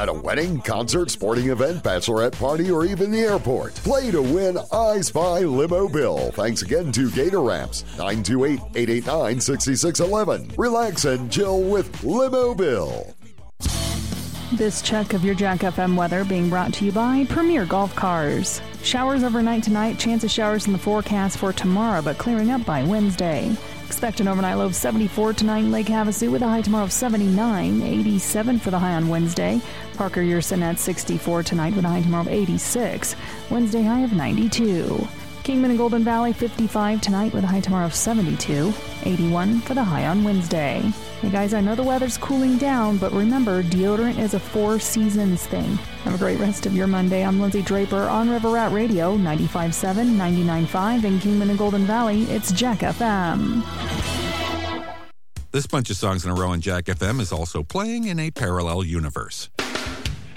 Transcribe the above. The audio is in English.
at a wedding, concert, sporting event, bachelorette party, or even the airport. Play to win I Spy Limo Bill. Thanks again to Gator Ramps, 928-889-6611. Relax and chill with Limo Bill. This check of your Jack FM weather being brought to you by Premier Golf Cars. Showers overnight tonight, chance of showers in the forecast for tomorrow, but clearing up by Wednesday. Expect an overnight low of 74 tonight in Lake Havasu with a high tomorrow of 79, 87 for the high on Wednesday. Parker, you're sitting at 64 tonight with a high tomorrow of 86. Wednesday high of 92. Kingman and Golden Valley 55 tonight with a high tomorrow of 72, 81 for the high on Wednesday. Hey guys, I know the weather's cooling down, but remember, deodorant is a 4 seasons thing. Have a great rest of your Monday. I'm Lindsay Draper on River Rat Radio, 95.7, 99.5 in Kingman and Golden Valley. It's Jack FM. This bunch of songs in a row on Jack FM is also playing in a parallel universe.